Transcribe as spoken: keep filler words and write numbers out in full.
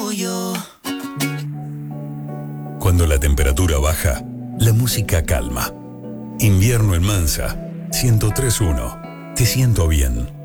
tuyo. Cuando la temperatura baja, la música calma. Invierno en Mansa, ciento tres punto uno. Te siento bien.